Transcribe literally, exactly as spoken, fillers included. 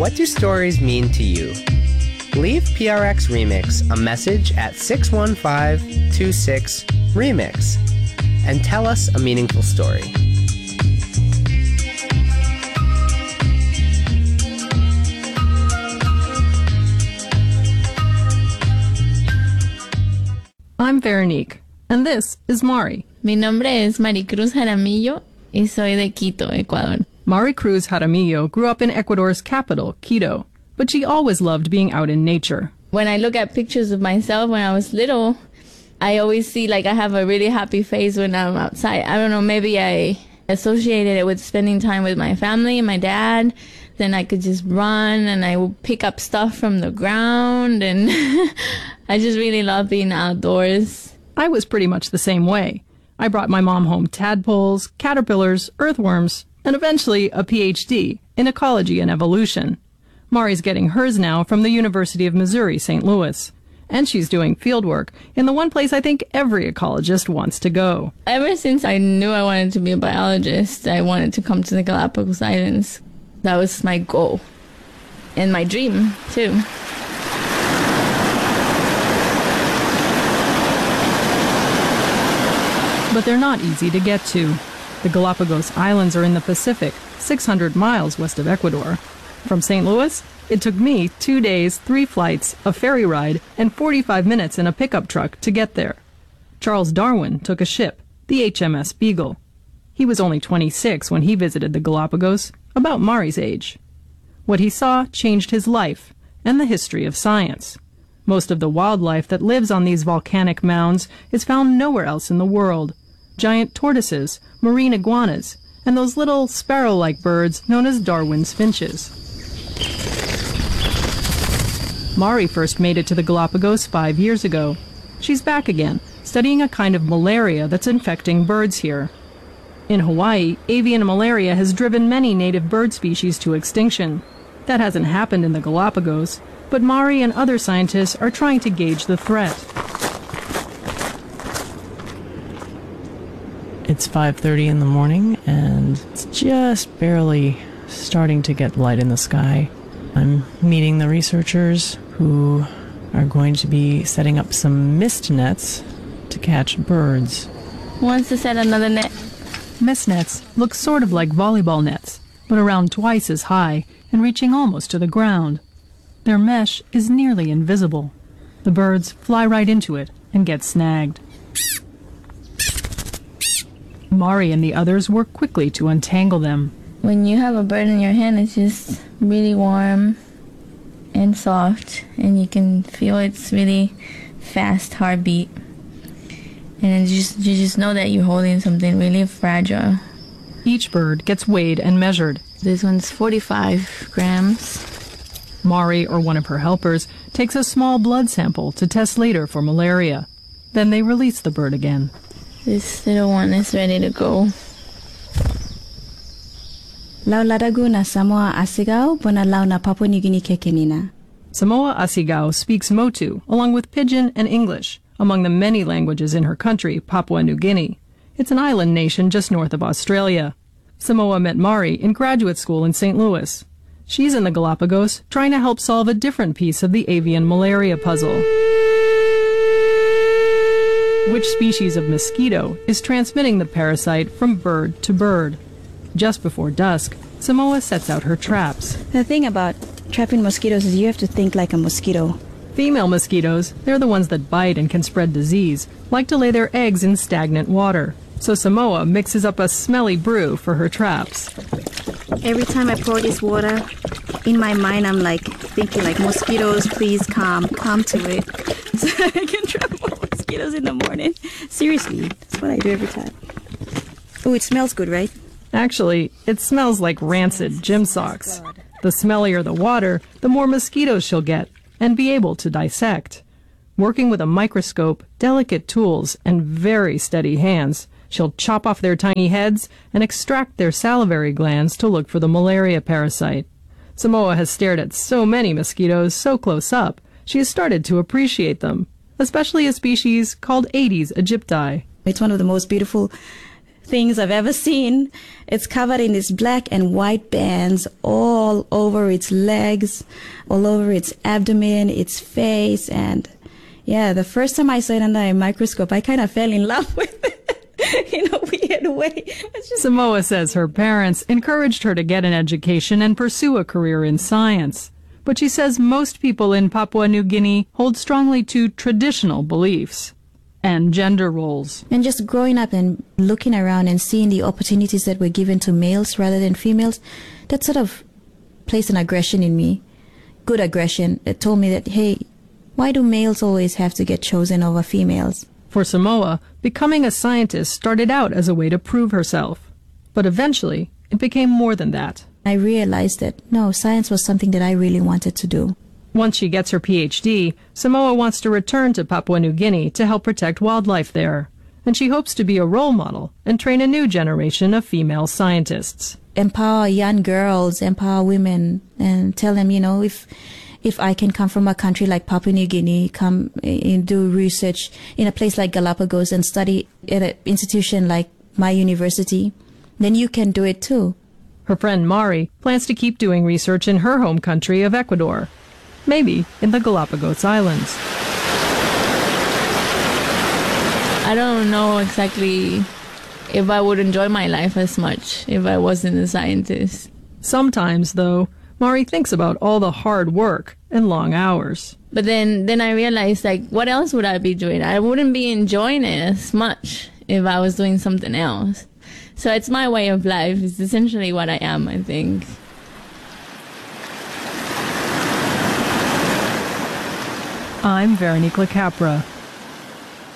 What do stories mean to you? Leave P R X Remix a message at six one five two six remix and tell us a meaningful story. I'm Veronique, and this is Mari. Mi nombre es Maricruz Jaramillo y soy de Quito, Ecuador. Maricruz Jaramillo grew up in Ecuador's capital, Quito, but she always loved being out in nature. When I look at pictures of myself when I was little, I always see like I have a really happy face when I'm outside. I don't know, maybe I associated it with spending time with my family and my dad. Then I could just run and I would pick up stuff from the ground, and I just really love being outdoors. I was pretty much the same way. I brought my mom home tadpoles, caterpillars, earthworms, and eventually a P H D in ecology and evolution. Mari's getting hers now from the University of Missouri, Saint Louis. And she's doing fieldwork in the one place I think every ecologist wants to go. Ever since I knew I wanted to be a biologist, I wanted to come to the Galapagos Islands. That was my goal. And my dream, too. But they're not easy to get to. The Galapagos Islands are in the Pacific, six hundred miles west of Ecuador. From Saint Louis, it took me two days, three flights, a ferry ride, and forty-five minutes in a pickup truck to get there. Charles Darwin took a ship, the H M S Beagle. He was only twenty-six when he visited the Galapagos, about Mari's age. What he saw changed his life and the history of science. Most of the wildlife that lives on these volcanic mounds is found nowhere else in the world. Giant tortoises, marine iguanas, and those little sparrow-like birds known as Darwin's finches. Mari first made it to the Galapagos five years ago. She's back again, studying a kind of malaria that's infecting birds here. In Hawaii, avian malaria has driven many native bird species to extinction. That hasn't happened in the Galapagos, but Mari and other scientists are trying to gauge the threat. It's five thirty in the morning, and it's just barely starting to get light in the sky. I'm meeting the researchers who are going to be setting up some mist nets to catch birds. Who wants to set another net? Mist nets look sort of like volleyball nets, but around twice as high and reaching almost to the ground. Their mesh is nearly invisible. The birds fly right into it and get snagged. Mari and the others work quickly to untangle them. When you have a bird in your hand, it's just really warm and soft, and you can feel its really fast heartbeat. And you just, you just know that you're holding something really fragile. Each bird gets weighed and measured. This one's forty-five grams. Mari, or one of her helpers, takes a small blood sample to test later for malaria. Then they release the bird again. This little one is ready to go. Lauladagu na Samoa Asigao, bona lau na Papua New Guinea kekenina. Samoa Asigao speaks Motu, along with Pidgin and English, among the many languages in her country, Papua New Guinea. It's an island nation just north of Australia. Samoa met Mari in graduate school in Saint Louis. She's in the Galapagos, trying to help solve a different piece of the avian malaria puzzle. Which species of mosquito is transmitting the parasite from bird to bird? Just before dusk, Samoa sets out her traps. The thing about trapping mosquitoes is you have to think like a mosquito. Female mosquitoes, they're the ones that bite and can spread disease, like to lay their eggs in stagnant water. So Samoa mixes up a smelly brew for her traps. Every time I pour this water, in my mind I'm like thinking like, mosquitoes, please come, come to it. So I can trap more mosquitoes in the morning. Seriously, that's what I do every time. Oh, it smells good, right? Actually, it smells like rancid gym socks. The smellier the water, the more mosquitoes she'll get and be able to dissect. Working with a microscope, delicate tools, and very steady hands, she'll chop off their tiny heads and extract their salivary glands to look for the malaria parasite. Samoa has stared at so many mosquitoes so close up, she has started to appreciate them, especially a species called Aedes aegypti. It's one of the most beautiful things I've ever seen. It's covered in these black and white bands all over its legs, all over its abdomen, its face. And yeah, the first time I saw it under a microscope, I kind of fell in love with it in a weird way. It's just... Samoa says her parents encouraged her to get an education and pursue a career in science. But she says most people in Papua New Guinea hold strongly to traditional beliefs and gender roles. And just growing up and looking around and seeing the opportunities that were given to males rather than females, that sort of placed an aggression in me, good aggression, that told me that, hey, why do males always have to get chosen over females? For Samoa, becoming a scientist started out as a way to prove herself. But eventually, it became more than that. I realized that, no, science was something that I really wanted to do. Once she gets her P H D, Samoa wants to return to Papua New Guinea to help protect wildlife there. And she hopes to be a role model and train a new generation of female scientists. Empower young girls, empower women, and tell them, you know, if if I can come from a country like Papua New Guinea, come and do research in a place like Galapagos and study at an institution like my university, then you can do it too. Her friend Mari plans to keep doing research in her home country of Ecuador, maybe in the Galapagos Islands. I don't know exactly if I would enjoy my life as much if I wasn't a scientist. Sometimes, though, Mari thinks about all the hard work and long hours. But then, then I realized, like, what else would I be doing? I wouldn't be enjoying it as much if I was doing something else. So it's my way of life. It's essentially what I am, I think. I'm Veronica Capra.